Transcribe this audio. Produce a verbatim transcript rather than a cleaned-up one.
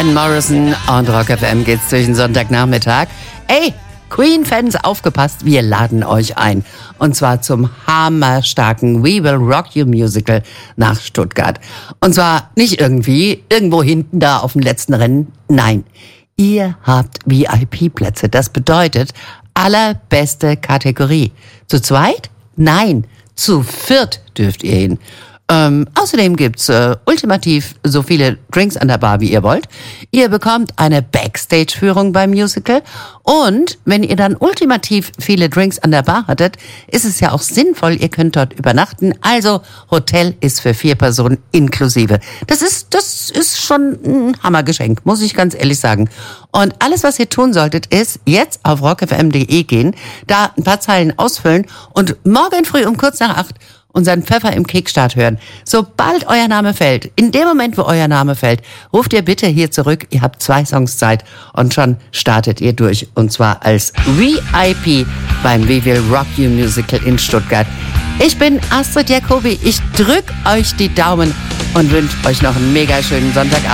Morrison und Rock F M geht's durch den Sonntagnachmittag. Ey, Queen-Fans, aufgepasst, wir laden euch ein. Und zwar zum hammerstarken We Will Rock You Musical nach Stuttgart. Und zwar nicht irgendwie, irgendwo hinten da auf dem letzten Rennen. Nein, ihr habt V I P-Plätze. Das bedeutet allerbeste Kategorie. Zu zweit? Nein, zu viert dürft ihr hin. Ähm, außerdem gibt's äh, ultimativ so viele Drinks an der Bar, wie ihr wollt. Ihr bekommt eine Backstage-Führung beim Musical. Und wenn ihr dann ultimativ viele Drinks an der Bar hattet, ist es ja auch sinnvoll, ihr könnt dort übernachten. Also Hotel ist für vier Personen inklusive. Das ist, das ist schon ein Hammergeschenk, muss ich ganz ehrlich sagen. Und alles, was ihr tun solltet, ist jetzt auf rock f m punkt d e gehen, da ein paar Zeilen ausfüllen und morgen früh um kurz nach acht unseren Pfeffer im Kickstart hören. Sobald euer Name fällt, in dem Moment, wo euer Name fällt, ruft ihr bitte hier zurück. Ihr habt zwei Songs Zeit und schon startet ihr durch. Und zwar als V I P beim We Will Rock You Musical in Stuttgart. Ich bin Astrid Jacobi. Ich drück euch die Daumen und wünsche euch noch einen mega schönen Sonntagabend.